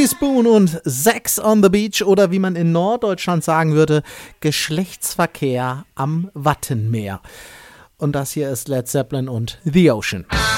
Teaspoon und Sex on the Beach oder wie man in Norddeutschland sagen würde, Geschlechtsverkehr am Wattenmeer. Und das hier ist Led Zeppelin und The Ocean.